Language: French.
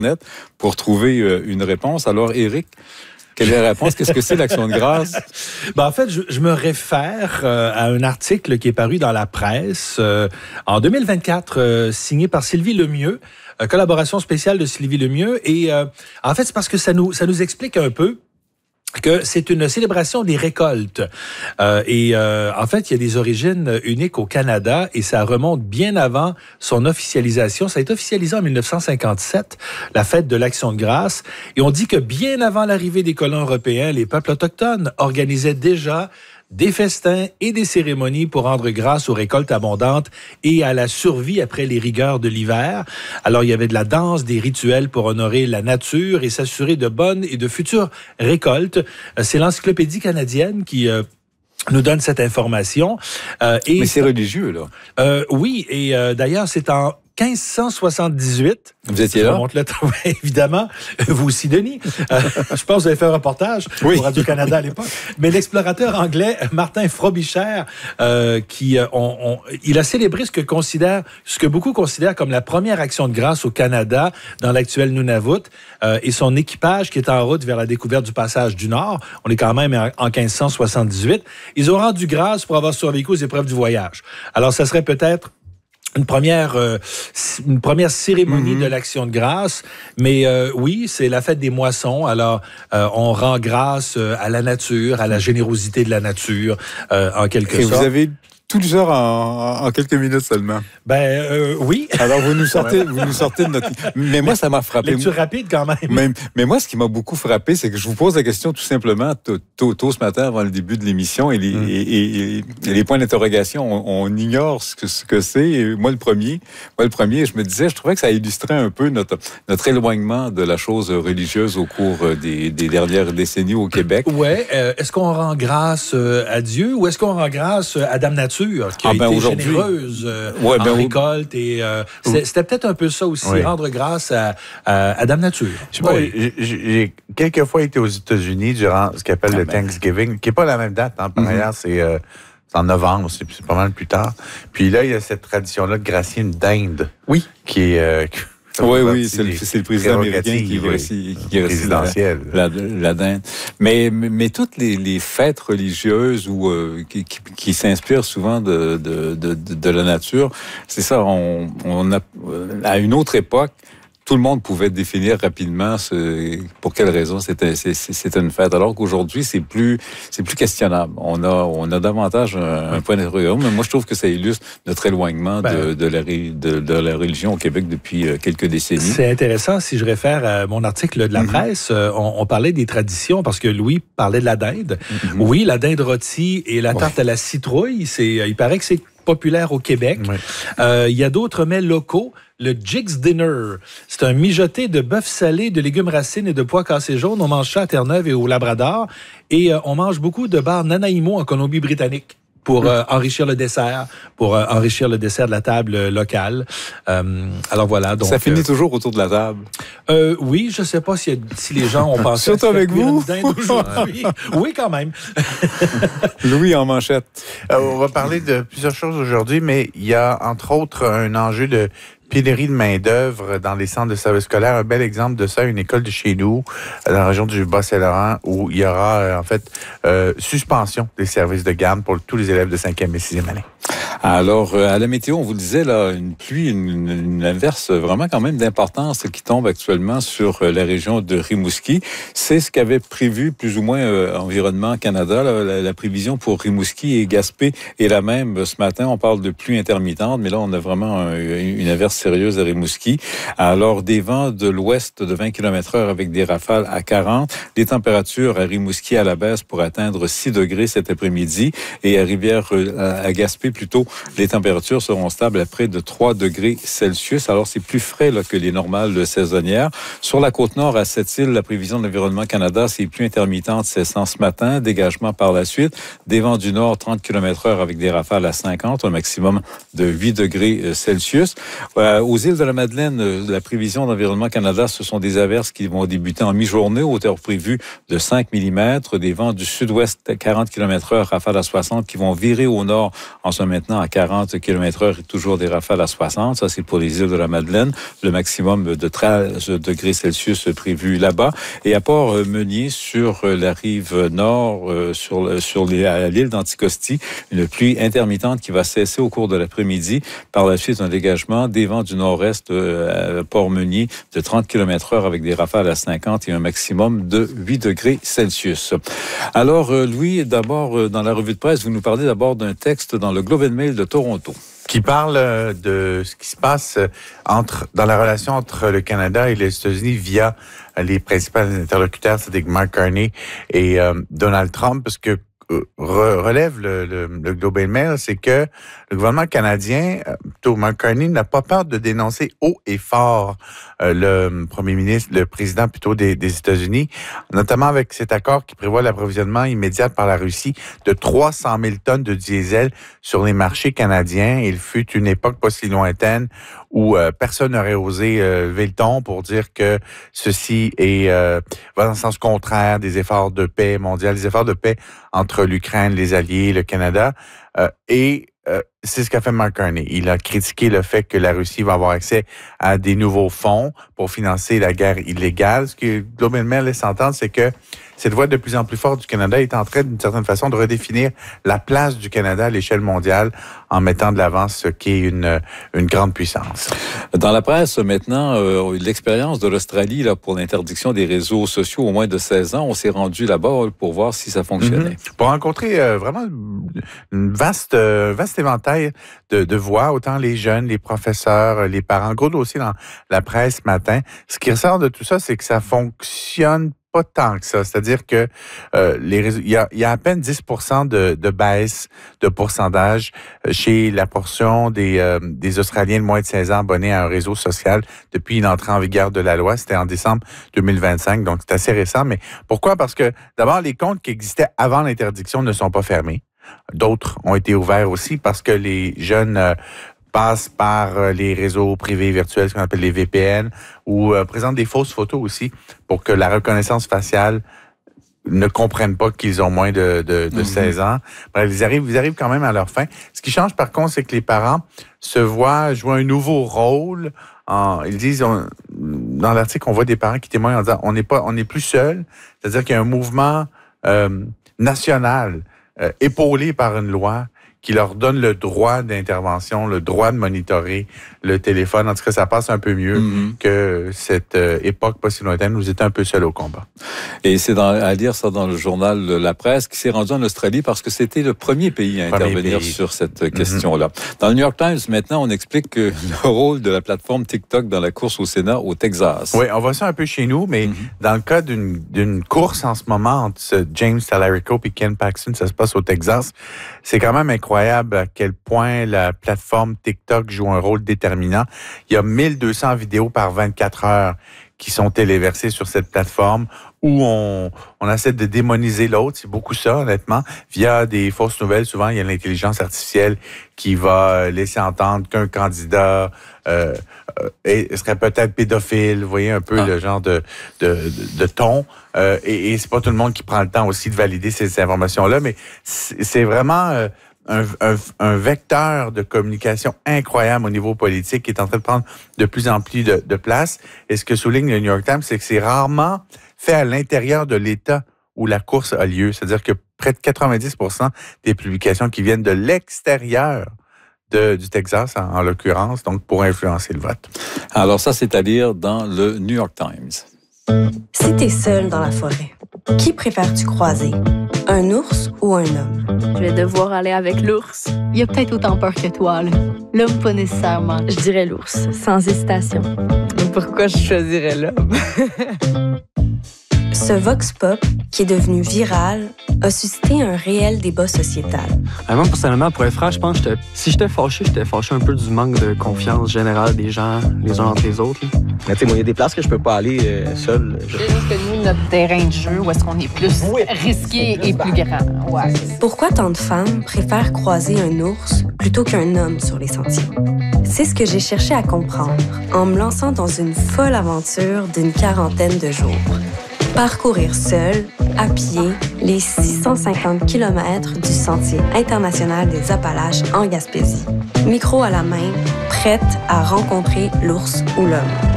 Internet pour trouver une réponse. Alors, Éric, quelle est la réponse? Qu'est-ce que c'est l'Action de grâce? En fait, je me réfère à un article qui est paru dans la presse en 2024, signé par Sylvie Lemieux, collaboration spéciale de Sylvie Lemieux. Et en fait, c'est parce que ça nous explique un peu que c'est une célébration des récoltes. En fait, il y a des origines uniques au Canada et ça remonte bien avant son officialisation. Ça a été officialisé en 1957, la fête de l'Action de grâce. Et on dit que bien avant l'arrivée des colons européens, les peuples autochtones organisaient déjà des festins et des cérémonies pour rendre grâce aux récoltes abondantes et à la survie après les rigueurs de l'hiver. Alors, il y avait de la danse, des rituels pour honorer la nature et s'assurer de bonnes et de futures récoltes. C'est l'Encyclopédie canadienne qui nous donne cette information. Mais c'est religieux, là. Oui, et d'ailleurs, c'est en 1578. Vous étiez là? Remonte le temps, évidemment. Vous aussi, Denis. Je pense que vous avez fait un reportage pour Radio-Canada à l'époque. Mais l'explorateur anglais Martin Frobisher, il a célébré ce que beaucoup considèrent comme la première action de grâce au Canada dans l'actuel Nunavut, et son équipage qui est en route vers la découverte du passage du Nord. On est quand même en 1578. Ils ont rendu grâce pour avoir survécu aux épreuves du voyage. Alors, ça serait peut-être une première cérémonie de l'Action de grâce, mais oui, c'est la fête des moissons. Alors, on rend grâce à la nature, à la générosité de la nature, en quelque sorte. Vous avez tout le genre en quelques minutes seulement. Oui. Alors, vous nous sortez de notre... Mais moi, ça m'a frappé. Lecture rapide, quand même. Mais moi, ce qui m'a beaucoup frappé, c'est que je vous pose la question tout simplement tôt ce matin, avant le début de l'émission, et les points d'interrogation, on ignore ce que c'est. Et moi, le premier, je trouvais que ça illustrait un peu notre éloignement de la chose religieuse au cours des dernières décennies au Québec. Ouais. Est-ce qu'on rend grâce à Dieu ou est-ce qu'on rend grâce à Dame Nature? Qui a été généreuse en récolte. Et c'était peut-être un peu ça aussi, rendre grâce à Dame Nature. J'ai quelques fois été aux États-Unis durant ce qu'on appelle le Thanksgiving, qui n'est pas la même date. Par ailleurs, c'est en novembre, c'est pas mal plus tard. Puis là, il y a cette tradition-là de gracier une dinde. Oui. Qui est... Oui, c'est le président américain qui résidentiel. La dinde. Mais toutes les fêtes religieuses qui s'inspirent souvent de la nature, c'est ça. On a à une autre époque, tout le monde pouvait définir rapidement pour quelle raison c'était une fête. Alors qu'aujourd'hui, c'est plus questionnable. On a davantage un point d'interrogation. Mais moi, je trouve que ça illustre notre éloignement de la religion au Québec depuis quelques décennies. C'est intéressant. Si je réfère à mon article de la presse, on parlait des traditions parce que Louis parlait de la dinde. Oui, la dinde rôtie et la tarte à la citrouille, il paraît que c'est populaire au Québec. Il y a d'autres mets locaux. Le Jigs Dinner, c'est un mijoté de bœuf salé, de légumes racines et de pois cassés jaunes. On mange ça à Terre-Neuve et au Labrador. Et on mange beaucoup de bar Nanaimo en Colombie-Britannique pour enrichir le dessert, de la table locale. Alors voilà. Donc, ça finit toujours autour de la table. Oui, je ne sais pas si les gens ont pensé surtout avec vous aujourd'hui. Oui, quand même. Louis en manchette. On va parler de plusieurs choses aujourd'hui, mais il y a entre autres un enjeu de pénurie de main-d'œuvre dans les centres de services scolaires. Un bel exemple de ça, une école de chez nous, dans la région du Bas-Saint-Laurent, où il y aura suspension des services de garde pour tous les élèves de 5e et 6e année. Alors, à la météo, on vous le disait, là, une pluie, une averse vraiment quand même d'importance qui tombe actuellement sur la région de Rimouski. C'est ce qu'avait prévu plus ou moins Environnement Canada. Là, la prévision pour Rimouski et Gaspé est la même. Ce matin, on parle de pluie intermittente, mais là, on a vraiment une averse sérieuse à Rimouski. Alors, des vents de l'ouest de 20 km/h avec des rafales à 40. Les températures à Rimouski à la baisse pour atteindre 6 degrés cet après-midi et à Gaspé plutôt, les températures seront stables à près de 3 degrés Celsius. Alors, c'est plus frais là, que les normales saisonnières. Sur la Côte-Nord, à Sept-Îles, la prévision de l'Environnement Canada, c'est pluie intermittente cessant ce matin, dégagement par la suite. Des vents du nord, 30 km/h avec des rafales à 50, un maximum de 8 degrés Celsius. Aux îles de la Madeleine, la prévision d'Environnement Canada, ce sont des averses qui vont débuter en mi-journée, hauteur prévue de 5 mm. Des vents du sud-ouest, 40 km/h, rafales à 60, qui vont virer au nord en se maintenant à 40 km/h et toujours des rafales à 60. Ça, c'est pour les îles de la Madeleine. Le maximum de 13 degrés Celsius prévu là-bas. Et à Port-Meunier, sur la rive nord, à l'île d'Anticosti, une pluie intermittente qui va cesser au cours de l'après-midi. Par la suite, un dégagement des vents du nord-est à Port-Meunier de 30 km/h avec des rafales à 50 et un maximum de 8 degrés Celsius. Alors, Louis, d'abord, dans la revue de presse, vous nous parlez d'abord d'un texte dans le Globe and Mail de Toronto. Qui parle de ce qui se passe dans la relation entre le Canada et les États-Unis via les principaux interlocuteurs, c'est-à-dire Mark Carney et Donald Trump, parce que relève le Globe and Mail, c'est que le gouvernement canadien, plutôt Mark Carney, n'a pas peur de dénoncer haut et fort le premier ministre, le président plutôt des États-Unis, notamment avec cet accord qui prévoit l'approvisionnement immédiat par la Russie de 300 000 tonnes de diesel sur les marchés canadiens. Il fut une époque pas si lointaine où personne n'aurait osé lever le ton pour dire que ceci va dans le sens contraire des efforts de paix mondiaux, des efforts de paix entre l'Ukraine, les Alliés, le Canada. C'est ce qu'a fait Mark Carney. Il a critiqué le fait que la Russie va avoir accès à des nouveaux fonds pour financer la guerre illégale. Ce que Globe and Mail laisse entendre, c'est que cette voix de plus en plus forte du Canada est en train, d'une certaine façon, de redéfinir la place du Canada à l'échelle mondiale en mettant de l'avant ce qu'est une grande puissance. Dans la presse, maintenant, l'expérience de l'Australie là, pour l'interdiction des réseaux sociaux au moins de 16 ans, on s'est rendu là-bas pour voir si ça fonctionnait. Pour rencontrer vraiment une vaste éventail de voix, autant les jeunes, les professeurs, les parents. Gros dossier dans la presse ce matin. Ce qui ressort de tout ça, c'est que ça fonctionne pas tant que ça. C'est-à-dire que il y a à peine 10% de baisse de pourcentage chez la portion des Australiens de moins de 16 ans abonnés à un réseau social depuis une entrée en vigueur de la loi. C'était en décembre 2025, donc c'est assez récent. Mais pourquoi? Parce que d'abord, les comptes qui existaient avant l'interdiction ne sont pas fermés. D'autres ont été ouverts aussi parce que les jeunes passent par les réseaux privés virtuels, ce qu'on appelle les VPN, ou présentent des fausses photos aussi pour que la reconnaissance faciale ne comprennent pas qu'ils ont moins de 16 ans. Bref, ils arrivent quand même à leur fin. Ce qui change par contre, c'est que les parents se voient jouer un nouveau rôle. Ils disent, dans l'article, on voit des parents qui témoignent en disant on n'est plus seul. C'est-à-dire qu'il y a un mouvement national épaulé par une loi qui leur donne le droit d'intervention, le droit de monitorer le téléphone. En tout cas, ça passe un peu mieux que cette époque pas si lointaine où ils étaient un peu seuls au combat. Et c'est à lire ça dans le journal de La Presse qui s'est rendu en Australie parce que c'était le premier pays à intervenir sur cette question-là. Dans le New York Times, maintenant, on explique que le rôle de la plateforme TikTok dans la course au Sénat au Texas. Oui, on voit ça un peu chez nous, mais dans le cas d'une course en ce moment entre James Talarico et Ken Paxton, ça se passe au Texas, c'est quand même incroyable à quel point la plateforme TikTok joue un rôle déterminant. Il y a 1200 vidéos par 24 heures qui sont téléversées sur cette plateforme où on essaie de démoniser l'autre. C'est beaucoup ça, honnêtement. Via des fausses nouvelles, souvent, il y a l'intelligence artificielle qui va laisser entendre qu'un candidat serait peut-être pédophile. Vous voyez un peu le genre de ton. Et c'est pas tout le monde qui prend le temps aussi de valider ces informations-là, mais c'est vraiment un vecteur de communication incroyable au niveau politique qui est en train de prendre de plus en plus de place. Et ce que souligne le New York Times, c'est que c'est rarement fait à l'intérieur de l'État où la course a lieu. C'est-à-dire que près de 90% des publications qui viennent de l'extérieur du Texas, en l'occurrence, donc pour influencer le vote. Alors ça, c'est à lire dans le New York Times. Si t'es seul dans la forêt, qui préfères-tu croiser? Un ours ou un homme? Je vais devoir aller avec l'ours. Il a peut-être autant peur que toi, là. L'homme, pas nécessairement. Je dirais l'ours, sans hésitation. Pourquoi je choisirais l'homme? Ce vox pop, qui est devenu viral, a suscité un réel débat sociétal. Moi, personnellement, pour être franc, je pense que si j'étais fâché un peu du manque de confiance générale des gens, les uns entre les autres. Mais tu sais, moi, il y a des places que je peux pas aller seul. C'est juste que nous, notre terrain de jeu, où est-ce qu'on est plus risqué et plus grand. Ouais. Pourquoi tant de femmes préfèrent croiser un ours plutôt qu'un homme sur les sentiers? C'est ce que j'ai cherché à comprendre en me lançant dans une folle aventure d'une 40aine de jours. Parcourir seul, à pied, les 650 km du Sentier international des Appalaches en Gaspésie. Micro à la main, prête à rencontrer l'ours ou l'homme.